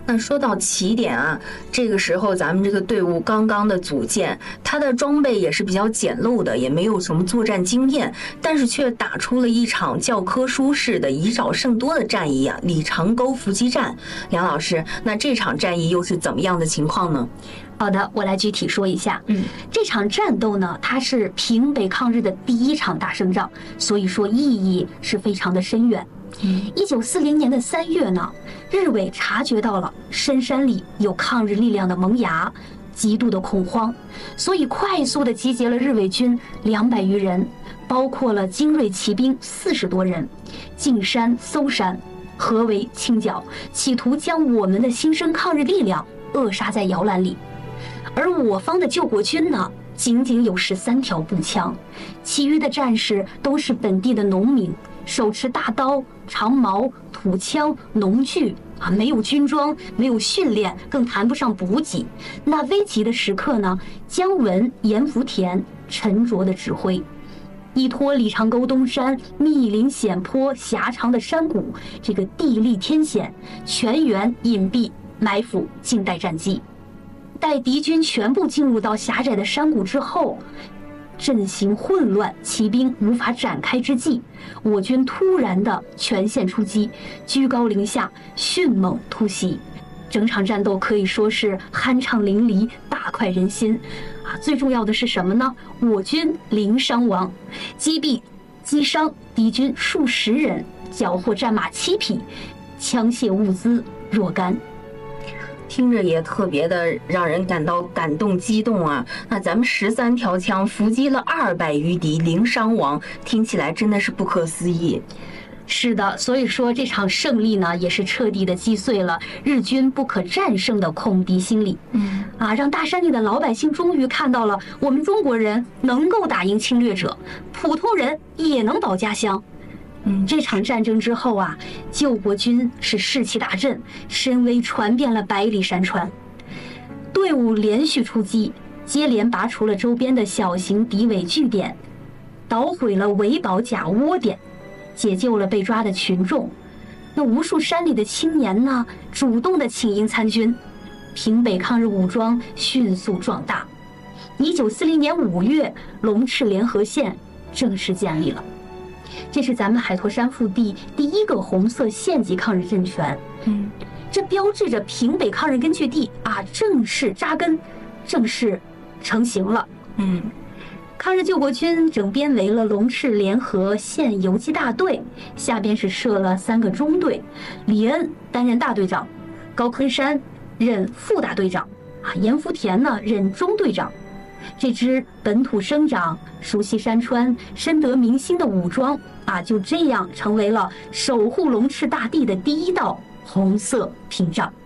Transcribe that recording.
那说到起点啊，这个时候咱们这个队伍刚刚的组建，它的装备也是比较简陋的，也没有什么作战经验，但是却打出了一场教科书式的以少胜多的战役啊，李长沟伏击战。梁老师，那这场战役又是怎么样的情况呢？ 好的，我来具体说一下。这场战斗呢，它是平北抗日的第一场大胜仗，所以说意义是非常的深远。1940年的3月呢，日伪察觉到了深山里有抗日力量的萌芽，极度的恐慌，所以快速的集结了日伪军200余人，包括了精锐骑兵40多人，进山搜山，合围清剿，企图将我们的新生抗日力量扼杀在摇篮里。而我方的救国军呢，仅仅有13条步枪，其余的战士都是本地的农民，手持大刀、长矛、土枪、农具啊，没有军装，没有训练，更谈不上补给。那危急的时刻呢，姜文、严福田沉着的指挥，依托李长沟东山密林险坡、狭长的山谷，这个地利天险，全员隐蔽埋伏，静待战机。待敌军全部进入到狭窄的山谷之后，阵型混乱，骑兵无法展开之际，我军突然的全线出击，居高临下，迅猛突袭。整场战斗可以说是酣畅淋漓，大快人心啊！最重要的是什么呢？我军零伤亡，击伤敌军数十人，缴获战马7匹，枪械物资若干。 听着也特别的让人感到感动激动啊！那咱们13条枪伏击了200余敌，零伤亡，听起来真的是不可思议。 是的，所以说这场胜利呢，也是彻底的击碎了日军不可战胜的恐敌心理。让大山里的老百姓终于看到了我们中国人能够打赢侵略者，普通人也能保家乡。这场战争之后啊，救国军是士气大振，声威传遍了百里山川。队伍连续出击，接连拔除了周边的小型敌伪据点，捣毁了伪保甲窝点，解救了被抓的群众。那无数山里的青年呢，主动的请缨参军，平北抗日武装迅速壮大。1940年5月，龙赤联合县正式建立了。这是咱们海坨山腹地第一个红色县级抗日政权，这标志着平北抗日根据地啊正式扎根，正式成型了。抗日救国军整编为了龙赤联合县游击大队，下边是设了3个中队，李恩担任大队长，高昆山任副大队长，严福田呢任中队长。这支本土生长、熟悉山川、深得民心的武装就这样成为了守护龙赤大地的第一道红色屏障。